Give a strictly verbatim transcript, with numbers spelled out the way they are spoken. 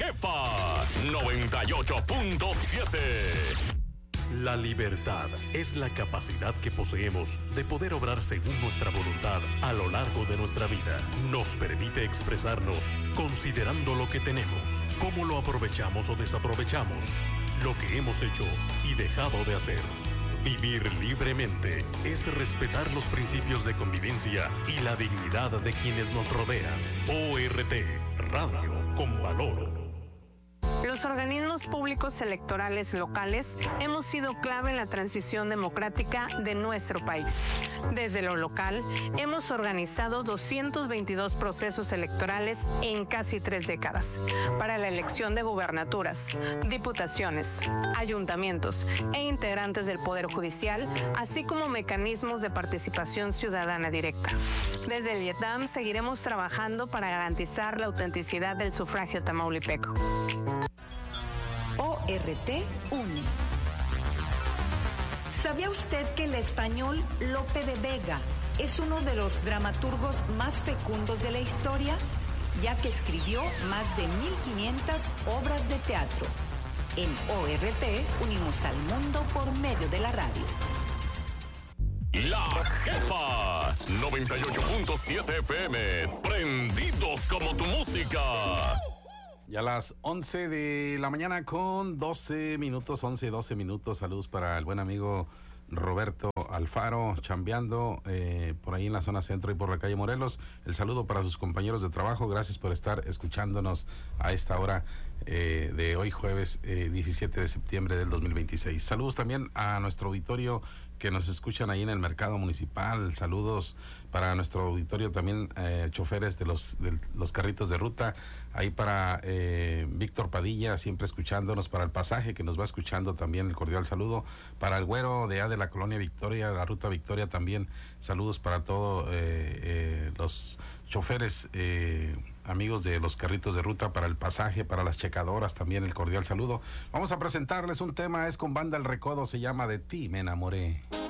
Jefa noventa y ocho punto siete. La libertad es la capacidad que poseemos de poder obrar según nuestra voluntad a lo largo de nuestra vida. Nos permite expresarnos considerando lo que tenemos, cómo lo aprovechamos o desaprovechamos, lo que hemos hecho y dejado de hacer. Vivir libremente es respetar los principios de convivencia y la dignidad de quienes nos rodean. O R T, Radio con Valor. Los organismos públicos electorales locales hemos sido clave en la transición democrática de nuestro país. Desde lo local, hemos organizado doscientos veintidós procesos electorales en casi tres décadas para la elección de gubernaturas, diputaciones, ayuntamientos e integrantes del Poder Judicial, así como mecanismos de participación ciudadana directa. Desde el IETAM seguiremos trabajando para garantizar la autenticidad del sufragio tamaulipeco. O R T une. ¿Sabía usted que el español Lope de Vega es uno de los dramaturgos más fecundos de la historia, ya que escribió más de mil quinientas obras de teatro? En O R T unimos al mundo por medio de la radio. La Jefa noventa y ocho punto siete F M, prendidos como tu música. Ya a las once de la mañana con doce minutos, once, doce minutos. Saludos para el buen amigo Roberto Alfaro, chambeando eh, por ahí en la zona centro y por la calle Morelos. El saludo para sus compañeros de trabajo. Gracias por estar escuchándonos a esta hora eh, de hoy jueves eh, diecisiete de septiembre del dos mil veintiséis. Saludos también a nuestro auditorio que nos escuchan ahí en el mercado municipal. Saludos para nuestro auditorio también, eh, choferes de los de los carritos de ruta, ahí para eh, Víctor Padilla, siempre escuchándonos, para el pasaje que nos va escuchando también, el cordial saludo, para el güero de A de la Colonia Victoria, la Ruta Victoria también, saludos para todos eh, eh, los choferes, eh, amigos de los carritos de ruta, para el pasaje, para las checadoras también, el cordial saludo. Vamos a presentarles un tema, es con Banda El Recodo, se llama De Ti Me Enamoré.